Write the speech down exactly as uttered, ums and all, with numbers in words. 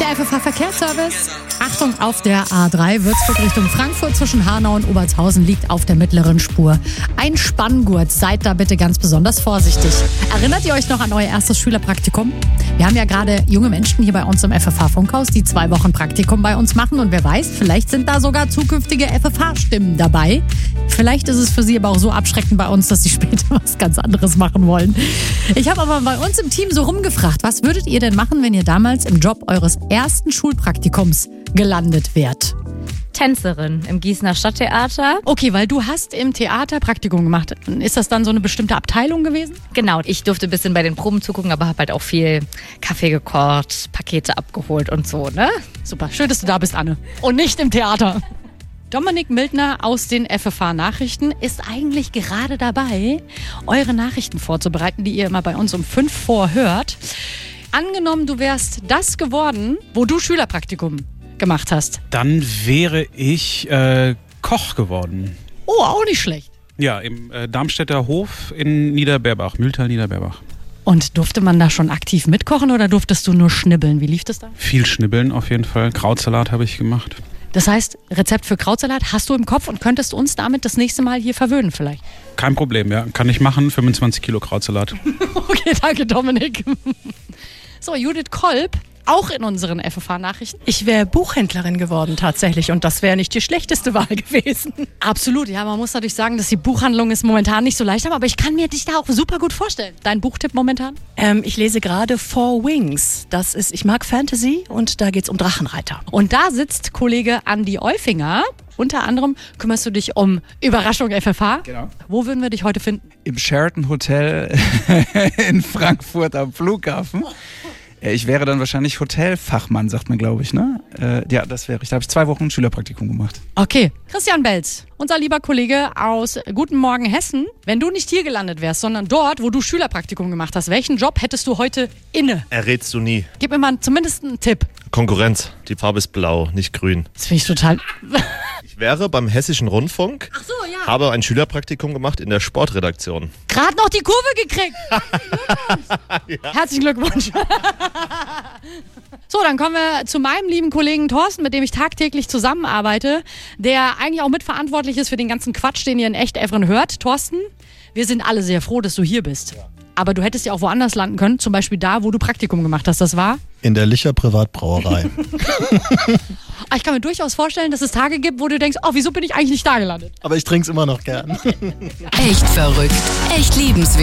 Der F F H-Verkehrsservice. Achtung, auf der A drei Würzburg Richtung Frankfurt zwischen Hanau und Obertshausen liegt auf der mittleren Spur ein Spanngurt. Seid da bitte ganz besonders vorsichtig. Erinnert ihr euch noch an euer erstes Schülerpraktikum? Wir haben ja gerade junge Menschen hier bei uns im F F H-Funkhaus, die zwei Wochen Praktikum bei uns machen. Und wer weiß, vielleicht sind da sogar zukünftige F F H-Stimmen dabei. Vielleicht ist es für sie aber auch so abschreckend bei uns, dass sie später was ganz anderes machen wollen. Ich habe aber bei uns im Team so rumgefragt, was würdet ihr denn machen, wenn ihr damals im Job eures ersten Schulpraktikums gelandet wärt? Tänzerin im Gießener Stadttheater. Okay, weil du hast im Theater Praktikum gemacht. Ist das dann so eine bestimmte Abteilung gewesen? Genau, ich durfte ein bisschen bei den Proben zugucken, aber habe halt auch viel Kaffee gekocht, Pakete abgeholt und so, ne? Super, schön, dass du da bist, Anne. Und nicht im Theater. Dominik Mildner aus den F F H-Nachrichten ist eigentlich gerade dabei, eure Nachrichten vorzubereiten, die ihr immer bei uns um fünf vor hört. Angenommen, du wärst das geworden, wo du Schülerpraktikum gemacht hast. Dann wäre ich äh, Koch geworden. Oh, auch nicht schlecht. Ja, im äh, Darmstädter Hof in Niederberbach, Mühltal Niederberbach. Und durfte man da schon aktiv mitkochen oder durftest du nur schnibbeln? Wie lief das da? Viel schnibbeln auf jeden Fall. Krautsalat habe ich gemacht. Das heißt, Rezept für Krautsalat hast du im Kopf und könntest uns damit das nächste Mal hier verwöhnen vielleicht? Kein Problem, ja. Kann ich machen. fünfundzwanzig Kilo Krautsalat. Okay, danke Dominik. So, Judith Kolb, auch in unseren F F H-Nachrichten. Ich wäre Buchhändlerin geworden tatsächlich und das wäre nicht die schlechteste Wahl gewesen. Absolut, ja, man muss natürlich sagen, dass die Buchhandlung es momentan nicht so leicht haben, aber ich kann mir dich da auch super gut vorstellen. Dein Buchtipp momentan? Ähm, ich lese gerade Four Wings. Das ist, ich mag Fantasy und da geht's um Drachenreiter. Und da sitzt Kollege Andi Eufinger. Unter anderem kümmerst du dich um Überraschung F F H. Genau. Wo würden wir dich heute finden? Im Sheraton Hotel in Frankfurt am Flughafen. Ich wäre dann wahrscheinlich Hotelfachmann, sagt man, glaube ich, ne? Äh, ja, das wäre ich. Da habe ich zwei Wochen Schülerpraktikum gemacht. Okay. Christian Belz, unser lieber Kollege aus Guten Morgen Hessen. Wenn du nicht hier gelandet wärst, sondern dort, wo du Schülerpraktikum gemacht hast, welchen Job hättest du heute inne? Errätst du nie. Gib mir mal zumindest einen Tipp. Konkurrenz. Die Farbe ist blau, nicht grün. Das finde ich total... Ich wäre beim Hessischen Rundfunk, Ach so, ja. habe ein Schülerpraktikum gemacht in der Sportredaktion. Gerade noch die Kurve gekriegt. Ja. Herzlichen Glückwunsch. So, dann kommen wir zu meinem lieben Kollegen Thorsten, mit dem ich tagtäglich zusammenarbeite, der eigentlich auch mitverantwortlich ist für den ganzen Quatsch, den ihr in Echt-Evren hört. Thorsten, wir sind alle sehr froh, dass du hier bist. Ja. Aber du hättest ja auch woanders landen können, zum Beispiel da, wo du Praktikum gemacht hast. Das war? In der Licher Privatbrauerei. Ich kann mir durchaus vorstellen, dass es Tage gibt, wo du denkst, oh, wieso bin ich eigentlich nicht da gelandet? Aber ich trinke es immer noch gern. Echt verrückt, echt liebenswert.